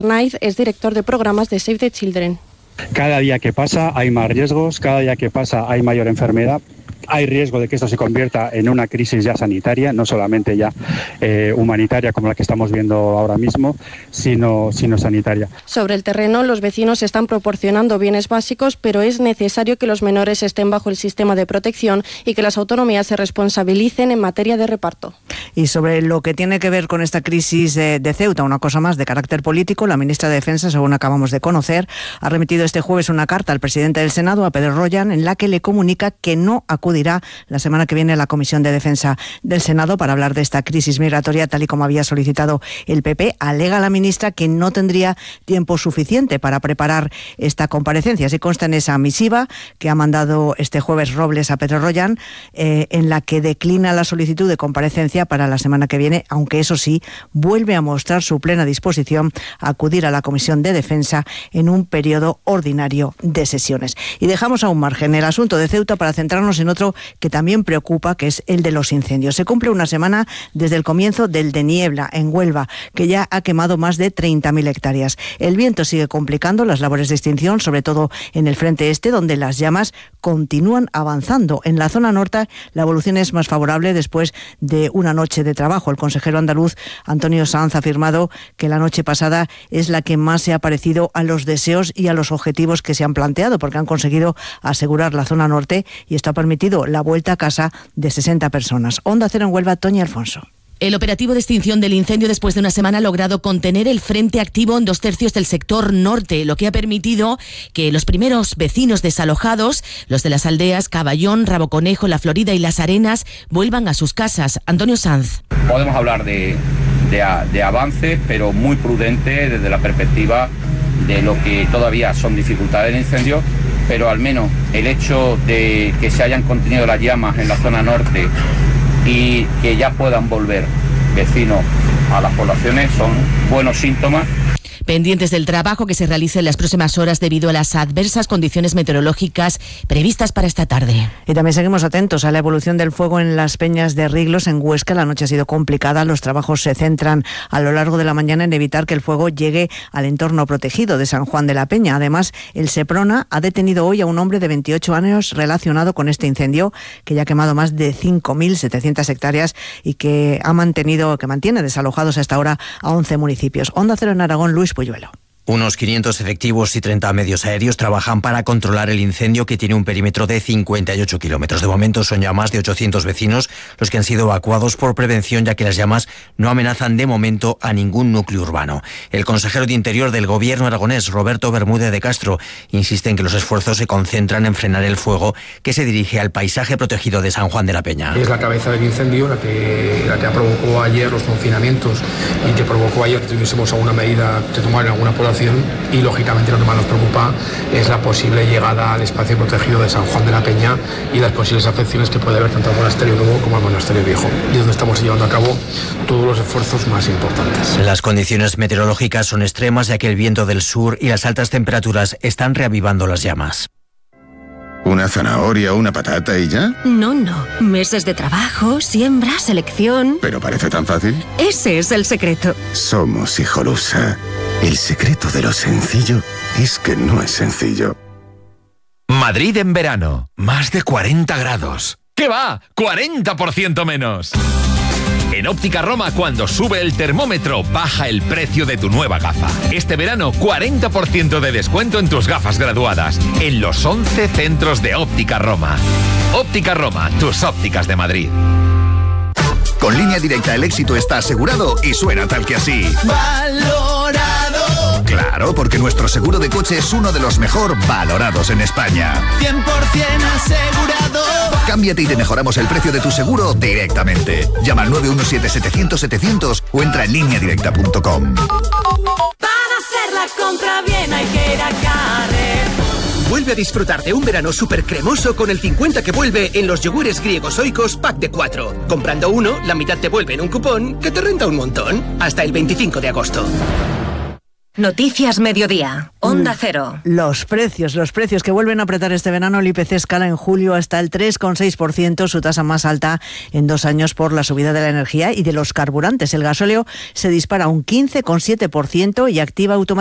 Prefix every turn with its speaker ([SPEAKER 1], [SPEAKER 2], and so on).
[SPEAKER 1] Naiz es director de programas de Save the Children.
[SPEAKER 2] Cada día que pasa hay más riesgos, cada día que pasa hay mayor enfermedad. Hay riesgo de que esto se convierta en una crisis ya sanitaria, no solamente ya humanitaria como la que estamos viendo ahora mismo, sino sanitaria.
[SPEAKER 1] Sobre el terreno, los vecinos están proporcionando bienes básicos, pero es necesario que los menores estén bajo el sistema de protección y que las autonomías se responsabilicen en materia de reparto.
[SPEAKER 3] Y sobre lo que tiene que ver con esta crisis de Ceuta, una cosa más de carácter político, la ministra de Defensa, según acabamos de conocer, ha remitido este jueves una carta al presidente del Senado, a Pedro Royan, en la que le comunica que no acudirá la semana que viene a la Comisión de Defensa del Senado para hablar de esta crisis migratoria, tal y como había solicitado el PP. Alega la ministra que no tendría tiempo suficiente para preparar esta comparecencia. Así consta en esa misiva que ha mandado este jueves Robles a Pedro Royan, en la que declina la solicitud de comparecencia para la semana que viene, aunque eso sí, vuelve a mostrar su plena disposición a acudir a la Comisión de Defensa en un periodo ordinario de sesiones. Y dejamos a un margen el asunto de Ceuta para centrarnos en otro que también preocupa, que es el de los incendios. Se cumple una semana desde el comienzo del de Niebla, en Huelva, que ya ha quemado más de 30.000 hectáreas. El viento sigue complicando las labores de extinción, sobre todo en el frente este, donde las llamas continúan avanzando. En la zona norte, la evolución es más favorable después de una noche de trabajo. El consejero andaluz Antonio Sanz ha afirmado que la noche pasada es la que más se ha parecido a los deseos y a los objetivos que se han planteado, porque han conseguido asegurar la zona norte y esto ha permitido la vuelta a casa de 60 personas. Onda Cero en Huelva, Toñi Alfonso.
[SPEAKER 4] El operativo de extinción del incendio después de una semana ha logrado contener el frente activo en 2/3 del sector norte, lo que ha permitido que los primeros vecinos desalojados, los de las aldeas Caballón, Rabo Conejo, La Florida y Las Arenas, vuelvan a sus casas. Antonio Sanz.
[SPEAKER 5] Podemos hablar de avances, pero muy prudente desde la perspectiva de lo que todavía son dificultades de incendio, pero al menos el hecho de que se hayan contenido las llamas en la zona norte y que ya puedan volver vecinos a las poblaciones son buenos síntomas.
[SPEAKER 4] Pendientes del trabajo que se realice en las próximas horas debido a las adversas condiciones meteorológicas previstas para esta tarde.
[SPEAKER 3] Y también seguimos atentos a la evolución del fuego en las peñas de Riglos, en Huesca. La noche ha sido complicada. Los trabajos se centran a lo largo de la mañana en evitar que el fuego llegue al entorno protegido de San Juan de la Peña. Además, el Seprona ha detenido hoy a un hombre de 28 años relacionado con este incendio, que ya ha quemado más de 5.700 hectáreas y que mantiene desalojados hasta ahora a 11 municipios. Onda Cero en Aragón, Luis Puyuelo.
[SPEAKER 6] Unos 500 efectivos y 30 medios aéreos trabajan para controlar el incendio, que tiene un perímetro de 58 kilómetros. De momento son ya más de 800 vecinos los que han sido evacuados por prevención, ya que las llamas no amenazan de momento a ningún núcleo urbano. El consejero de Interior del Gobierno aragonés, Roberto Bermúdez de Castro, insiste en que los esfuerzos se concentran en frenar el fuego que se dirige al paisaje protegido de San Juan de la Peña.
[SPEAKER 7] Es la cabeza del incendio la que provocó ayer los confinamientos y que provocó ayer que tuviésemos alguna medida que tomar en alguna población. Y lógicamente lo que más nos preocupa es la posible llegada al espacio protegido de San Juan de la Peña y las posibles afecciones que puede haber tanto al monasterio nuevo como al monasterio viejo, y donde estamos llevando a cabo todos los esfuerzos más importantes.
[SPEAKER 6] Las condiciones meteorológicas son extremas, ya que el viento del sur y las altas temperaturas están reavivando las llamas.
[SPEAKER 8] ¿Una zanahoria, una patata y ya?
[SPEAKER 9] No. Meses de trabajo, siembra, selección...
[SPEAKER 8] ¿Pero parece tan fácil?
[SPEAKER 9] Ese es el secreto.
[SPEAKER 8] Somos Hijolusa. El secreto de lo sencillo es que no es sencillo.
[SPEAKER 10] Madrid en verano. Más de 40 grados. ¿Qué va? ¡40% menos! En Óptica Roma, cuando sube el termómetro, baja el precio de tu nueva gafa. Este verano, 40% de descuento en tus gafas graduadas, en los 11 centros de Óptica Roma. Óptica Roma, tus ópticas de Madrid.
[SPEAKER 11] Con Línea Directa el éxito está asegurado y suena tal que así. ¡Valorado! Claro, porque nuestro seguro de coche es uno de los mejor valorados en España.
[SPEAKER 12] 100% asegurado.
[SPEAKER 11] Cámbiate y te mejoramos el precio de tu seguro directamente. Llama al 917-700-700 o entra en lineadirecta.com.
[SPEAKER 12] Para hacer la compra bien hay que ir a Carrer.
[SPEAKER 13] Vuelve a disfrutar de un verano súper cremoso con el 50 que vuelve en los yogures griegos Oikos pack de 4. Comprando uno, la mitad te vuelve en un cupón que te renta un montón. Hasta el 25 de agosto.
[SPEAKER 9] Noticias Mediodía, Onda Cero.
[SPEAKER 3] Los precios que vuelven a apretar este verano. El IPC escala en julio hasta el 3,6%, su tasa más alta en 2 años por la subida de la energía y de los carburantes. El gasóleo se dispara un 15,7% y activa automáticamente